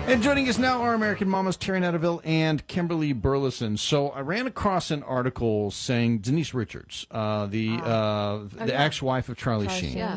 And joining us now are American Mamas Terry Netterville and Kimberly Burleson. So I ran across an article saying Denise Richards, the ex-wife of Charlie Sheen. Yeah.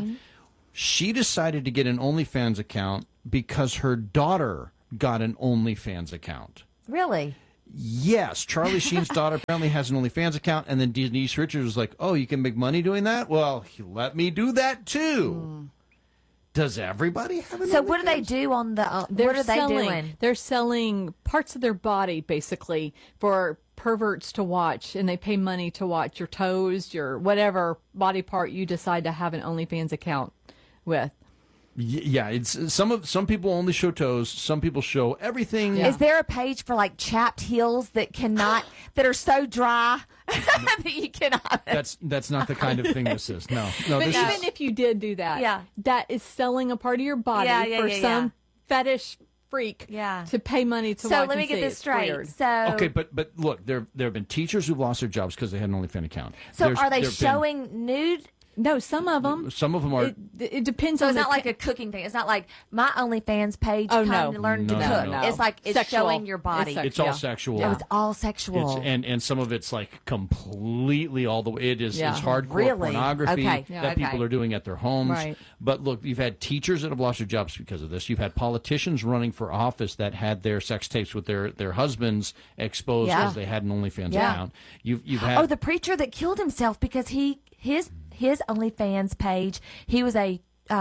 She decided to get an OnlyFans account because her daughter got an OnlyFans account. Really? Yes, Charlie Sheen's daughter apparently has an OnlyFans account, and then Denise Richards was like, "Oh, you can make money doing that? Well, let me do that too." Does everybody have an So OnlyFans? what do they do on the? What are they doing? They're selling parts of their body, basically, for perverts to watch, and they pay money to watch your toes, your whatever body part you decide to have an OnlyFans account with. Yeah, it's some people only show toes. Some people show everything. Is there a page for like chapped heels that that are so dry that you cannot? That's not the kind of thing this is. No. But This even is, if you did do that, Yeah. that is selling a part of your body for some fetish freak to pay money to watch. So let me and get see. this It's straight. weird. So okay, but look, there have been teachers who've lost their jobs because they had an OnlyFans account. So There's- are they there have showing nude? No, some of them. Some of them are. It depends So on it's the not like a cooking thing. It's not like my OnlyFans page. Oh, come no. to learn to No, cook. no. It's like it's Sexual. showing your body. It's It's all Yeah. sexual. Oh, it's all sexual. And some of it's like completely all the way. It's Yeah. hardcore Really? pornography Okay. Yeah. that people are doing at their homes. Right. But look, you've had teachers that have lost their jobs because of this. You've had politicians running for office that had their sex tapes with their husbands exposed Yeah. because they had an OnlyFans Yeah. account. You've had Oh, the preacher that killed himself because his OnlyFans page, he was a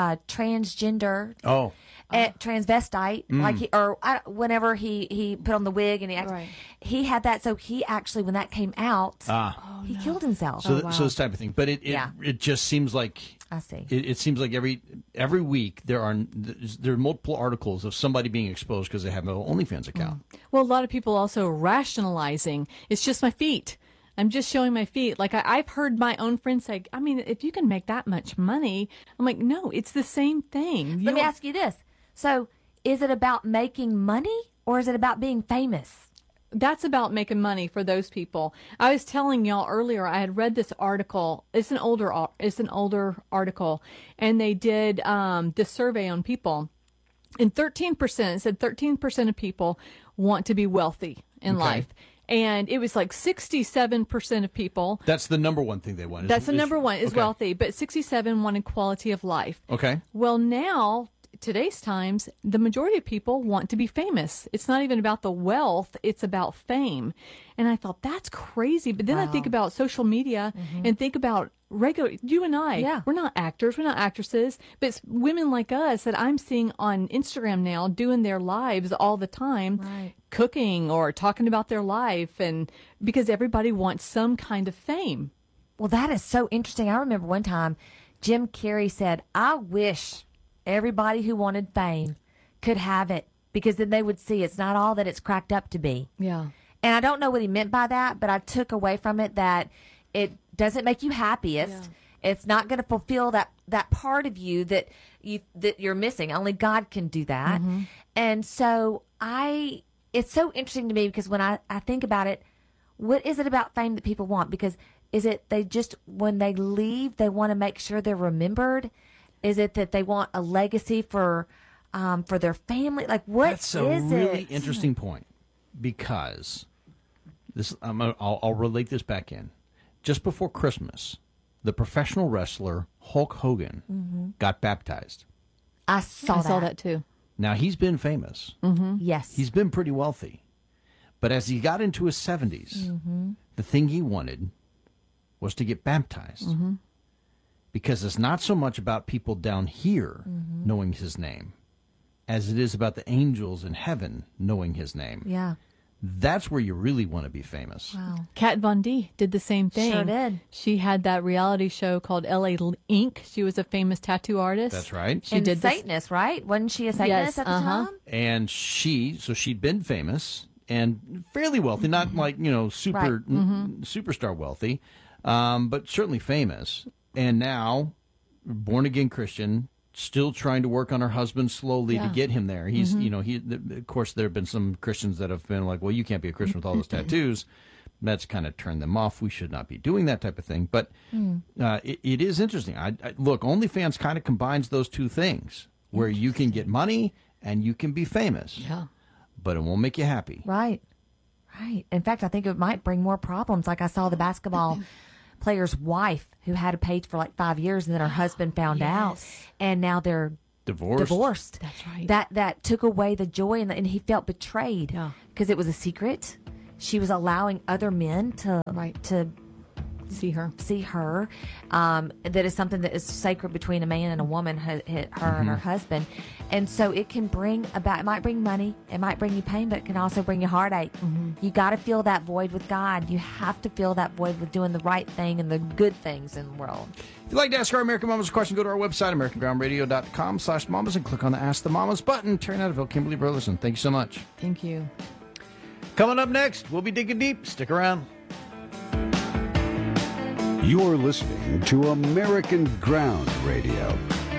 transgender. Transvestite, whenever he put on the wig and he acted, Right. he had that. So he actually, when that came out, he killed himself. so this type of thing. But it just seems like I see. It seems like every week there are multiple articles of somebody being exposed because they have an OnlyFans account. Well, a lot of people also rationalizing. It's just my feet. I'm just showing my feet. Like I've heard my own friends say, I mean, if you can make that much money, I'm like, no, it's the same thing. Let me ask you this. So is it about making money or is it about being famous? That's about making money for those people. I was telling y'all earlier, I had read this article. It's an older article, and they did this survey on people, and 13%, it said 13% of people want to be wealthy in life. And it was like 67% of people. That's the number one thing they want. That's the number one is okay. wealthy, but 67 wanted quality of life. Okay. Well, now, today's times, the majority of people want to be famous. It's not even about the wealth, it's about fame. And I thought, that's crazy. But then I think about social media and think about you and I. We're not actors, we're not actresses, but it's women like us that I'm seeing on Instagram now doing their lives all the time, cooking or talking about their life, and because everybody wants some kind of fame. Well, that is so interesting. I remember one time Jim Carrey said, I wish everybody who wanted fame could have it because then they would see it's not all that it's cracked up to be. Yeah. And I don't know what he meant by that, but I took away from it that it doesn't make you happiest. Yeah. It's not going to fulfill that part of you that you're missing. Only God can do that. Mm-hmm. And so it's so interesting to me because when I think about it, what is it about fame that people want? Because is it when they leave, they want to make sure they're remembered? Is it that they want a legacy for their family? Like, what That's a really interesting point because this I'll relate this back in. Just before Christmas, the professional wrestler Hulk Hogan got baptized. I saw that too. Now, he's been famous. Mm-hmm. Yes. He's been pretty wealthy. But as he got into his 70s, the thing he wanted was to get baptized. Because it's not so much about people down here knowing his name as it is about the angels in heaven knowing his name. Yeah. That's where you really want to be famous. Wow. Kat Von D did the same thing. Sure did. She had that reality show called LA Ink. She was a famous tattoo artist. That's right. She and did Satanist, right? Wasn't she a Satanist at the time? And she'd been famous and fairly wealthy, not like, superstar wealthy, but certainly famous. And now, born again Christian, still trying to work on her husband slowly to get him there. He's, of course, there have been some Christians that have been like, well, you can't be a Christian with all those tattoos. That's kind of turned them off. We should not be doing that type of thing. But it is interesting. Look, OnlyFans kind of combines those two things, where you can get money and you can be famous. Yeah. but it won't make you happy. Right. In fact, I think it might bring more problems. Like I saw the basketball player's wife who had a page for like 5 years, and then her husband found out, and now they're divorced. That's right. That took away the joy, and he felt betrayed because it was a secret. She was allowing other men to see her. That is something that is sacred between a man and a woman, her and her husband. And so it can bring about, it might bring money, it might bring you pain, but it can also bring you heartache. You got to fill that void with God. You have to fill that void with doing the right thing and the good things in the world. If you'd like to ask our American Mamas a question, go to our website, AmericanGroundRadio.com/mamas, and click on the Ask the Mamas button. Terry Nadeville, Kimberly Burleson, thank you so much. Thank you. Coming up next, we'll be digging deep. Stick around. You're listening to American Ground Radio.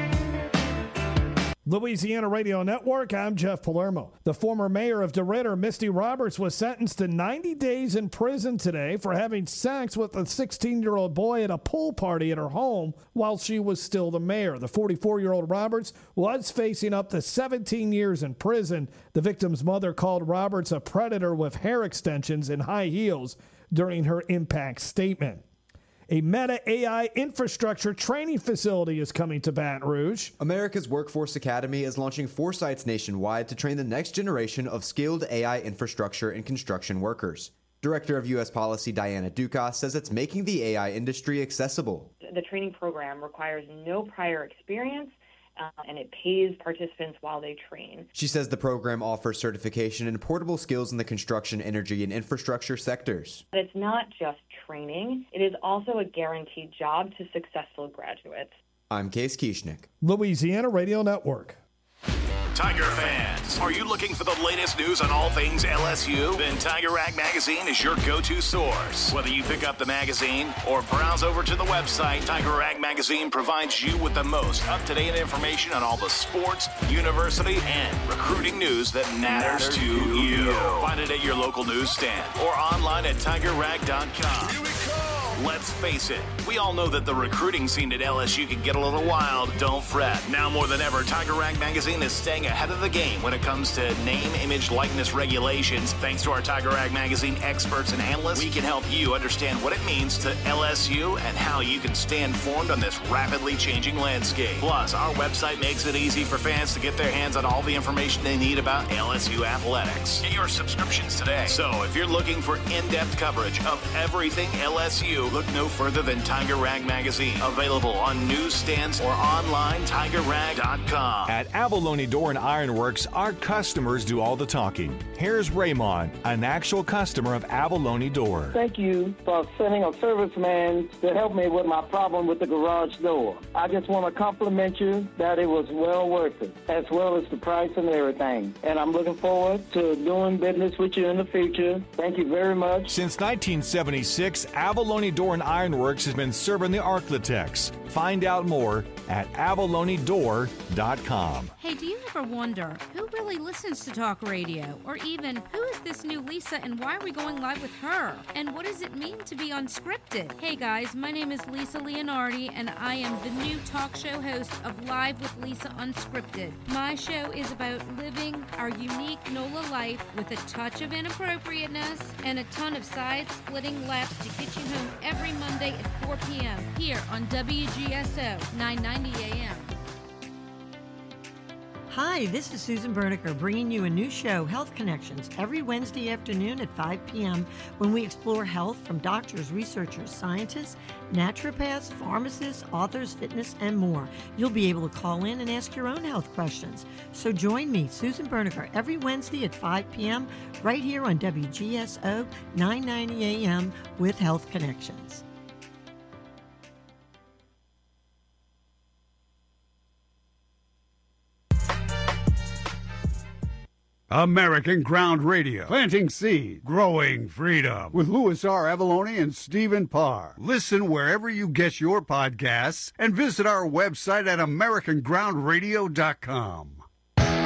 Louisiana Radio Network, I'm Jeff Palermo. The former mayor of DeRidder, Misty Roberts, was sentenced to 90 days in prison today for having sex with a 16-year-old boy at a pool party at her home while she was still the mayor. The 44-year-old Roberts was facing up to 17 years in prison. The victim's mother called Roberts a predator with hair extensions and high heels during her impact statement. A Meta AI infrastructure training facility is coming to Baton Rouge. America's Workforce Academy is launching 4 sites nationwide to train the next generation of skilled AI infrastructure and construction workers. Director of U.S. Policy Diana Dukas says it's making the AI industry accessible. The training program requires no prior experience, and it pays participants while they train. She says the program offers certification in portable skills in the construction, energy, and infrastructure sectors. But it's not just training. It is also a guaranteed job to successful graduates. I'm Case Kieschnick. Louisiana Radio Network. Tiger fans, are you looking for the latest news on all things LSU? Then Tiger Rag Magazine is your go-to source. Whether you pick up the magazine or browse over to the website, Tiger Rag Magazine provides you with the most up-to-date information on all the sports, university, and recruiting news that matters to you. Find it at your local newsstand or online at tigerrag.com. Here we go. Let's face it, we all know that the recruiting scene at LSU can get a little wild. Don't fret. Now more than ever, Tiger Rag Magazine is staying ahead of the game when it comes to name, image, likeness regulations. Thanks to our Tiger Rag Magazine experts and analysts, we can help you understand what it means to LSU and how you can stay informed on this rapidly changing landscape. Plus, our website makes it easy for fans to get their hands on all the information they need about LSU athletics. Get your subscriptions today. So if you're looking for in-depth coverage of everything LSU, look no further than Tiger Rag Magazine. Available on newsstands or online, tigerrag.com. At Abalone Door and Ironworks, our customers do all the talking. Here's Raymond, an actual customer of Abalone Door. Thank you for sending a serviceman to help me with my problem with the garage door. I just want to compliment you that it was well worth it, as well as the price and everything. And I'm looking forward to doing business with you in the future. Thank you very much. Since 1976, Abalone Door and Ironworks has been serving the Arklatex. Find out more at abalonedor.com. Hey, do you ever wonder who really listens to talk radio? Or even, who is this new Lisa and why are we going live with her? And what does it mean to be unscripted? Hey guys, my name is Lisa Leonardi and I am the new talk show host of Live with Lisa Unscripted. My show is about living our unique NOLA life with a touch of inappropriateness and a ton of side-splitting laughs to get you home every Monday at 4 p.m. here on WGSO 990 AM. Hi, this is Susan Berniker bringing you a new show, Health Connections, every Wednesday afternoon at 5 p.m. when we explore health from doctors, researchers, scientists, naturopaths, pharmacists, authors, fitness, and more. You'll be able to call in and ask your own health questions. So join me, Susan Berniker, every Wednesday at 5 p.m. right here on WGSO 990 AM with Health Connections. American Ground Radio. Planting seed, growing freedom. With Louis R. Avalone and Stephen Parr. Listen wherever you get your podcasts and visit our website at AmericanGroundRadio.com.